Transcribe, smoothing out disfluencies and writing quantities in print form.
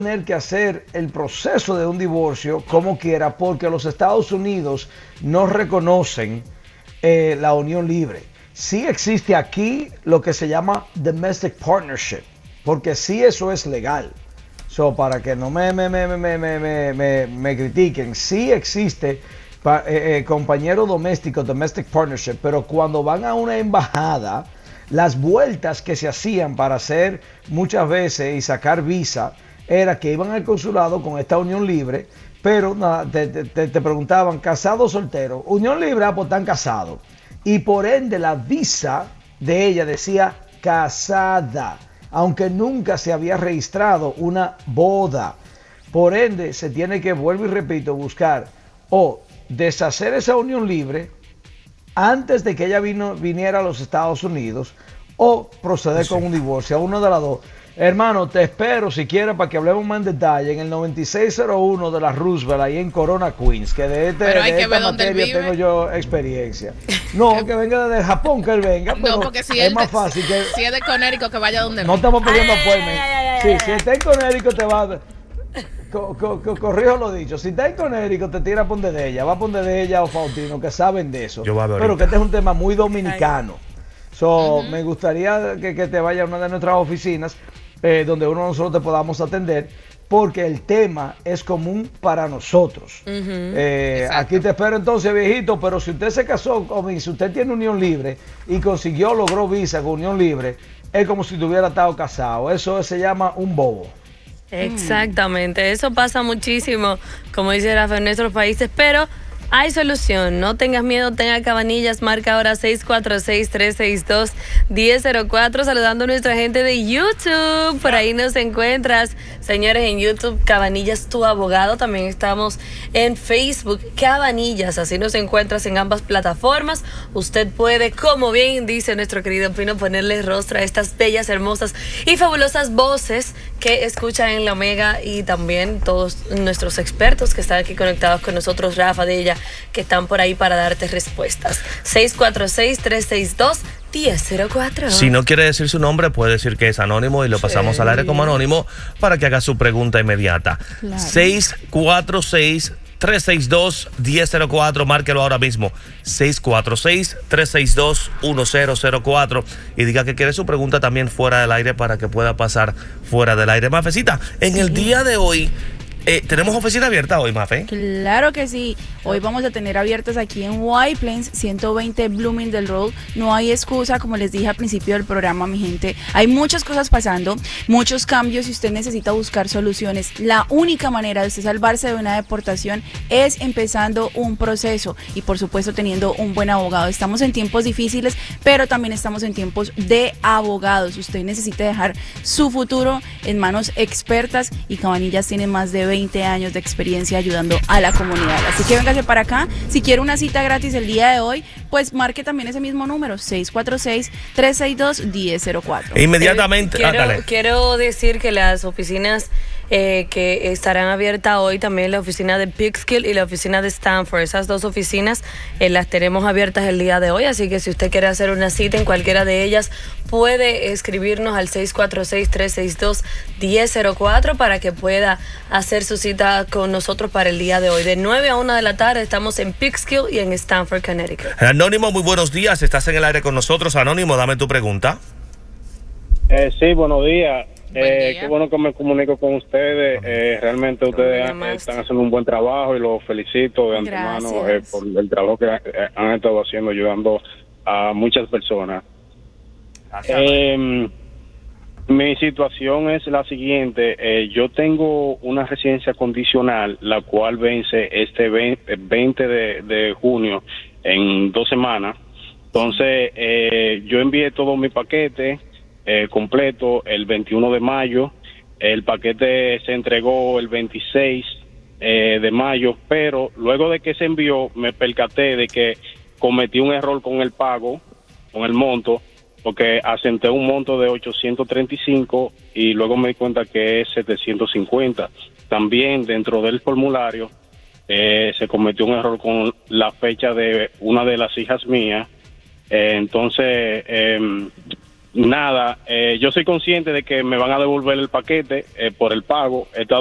tener que hacer el proceso de un divorcio como quiera, porque los Estados Unidos no reconocen la unión libre. Sí existe aquí lo que se llama domestic partnership, porque sí eso es legal. So, para que no me critiquen, sí existe compañero doméstico, domestic partnership, pero cuando van a una embajada, las vueltas que se hacían para hacer muchas veces y sacar visa, era que iban al consulado con esta unión libre, pero te preguntaban, ¿casado o soltero? Unión libre, pues están casados. Y por ende la visa de ella decía casada, aunque nunca se había registrado una boda. Por ende se tiene que, vuelvo y repito, buscar o deshacer esa unión libre antes de que ella viniera a los Estados Unidos o proceder con un divorcio, uno de las dos. Hermano, te espero si quieres para que hablemos más en detalle en el 9601 de la Roosevelt, ahí en Corona, Queens, que de esta materia tengo yo experiencia. No, que venga desde Japón, que él venga, pero no, porque si es más fácil que... Si es de Connecticut, que vaya donde no estamos pidiendo appointment. Sí, si está en Connecticut te va... corrijo lo dicho, si está en Connecticut te tira por donde de ella, va por donde de ella o Faustino, que saben de eso. Pero que este es un tema muy dominicano. Me gustaría que te vaya a una de nuestras oficinas donde uno de nosotros te podamos atender, porque el tema es común para nosotros. Aquí te espero entonces, viejito, pero si usted se casó, si usted tiene unión libre y logró visa con unión libre, es como si tuviera estado casado. Eso se llama un bobo. Exactamente, eso pasa muchísimo, como dice Rafa, en nuestros países, pero hay solución. No tengas miedo, tenga Cabanillas. Marca ahora 646-362-1004. Saludando a nuestra gente de YouTube. Por ahí nos encuentras, señores, en YouTube, Cabanillas, tu abogado. También estamos en Facebook, Cabanillas. Así nos encuentras en ambas plataformas. Usted puede, como bien dice nuestro querido Pino, ponerle rostro a estas bellas, hermosas y fabulosas voces que escuchan en la Omega, y también todos nuestros expertos que están aquí conectados con nosotros, Rafa, de ella, que están por ahí para darte respuestas. 646-362-1004. Si no quiere decir su nombre, puede decir que es anónimo y lo pasamos al aire como anónimo para que haga su pregunta inmediata. Claro. 646-362-1004, márquelo ahora mismo, 646-362-1004, y diga que quiere su pregunta también fuera del aire para que pueda pasar fuera del aire. Mafecita, en el día de hoy, ¿tenemos oficina abierta hoy, Mafe? Claro que sí. Hoy vamos a tener abiertas aquí en White Plains, 120 Bloomingdale Road. No hay excusa, como les dije al principio del programa, mi gente. Hay muchas cosas pasando, muchos cambios, y usted necesita buscar soluciones. La única manera de usted salvarse de una deportación es empezando un proceso y, por supuesto, teniendo un buen abogado. Estamos en tiempos difíciles, pero también estamos en tiempos de abogados. Usted necesita dejar su futuro en manos expertas, y Cabanillas tiene más de 20 años de experiencia ayudando a la comunidad. Así que véngase para acá. Si quiere una cita gratis el día de hoy, pues marque también ese mismo número, 646-362-1004. Inmediatamente. Quiero decir que las oficinas que estarán abiertas hoy, también la oficina de Peekskill y la oficina de Stanford, esas dos oficinas las tenemos abiertas el día de hoy, así que si usted quiere hacer una cita en cualquiera de ellas, puede escribirnos al 646-362-1004 para que pueda hacer su cita con nosotros para el día de hoy. De 9 a 1 de la tarde estamos en Peekskill y en Stanford, Connecticut. Anónimo, muy buenos días, estás en el aire con nosotros. Anónimo, dame tu pregunta. Sí, buenos días. Qué bueno que me comunico con ustedes. Realmente ustedes están haciendo un buen trabajo y los felicito de antemano por el trabajo que han estado haciendo, ayudando a muchas personas. Mi situación es la siguiente. Yo tengo una residencia condicional, la cual vence este 20 de junio, en 2 semanas. Entonces, yo envié todo mi paquete completo el 21 de mayo. El paquete se entregó el 26 de mayo, pero luego de que se envió me percaté de que cometí un error con el pago, con el monto, porque asenté un monto de 835 y luego me di cuenta que es 750. También dentro del formulario se cometió un error con la fecha de una de las hijas mías. Entonces nada, yo soy consciente de que me van a devolver el paquete por el pago. He estado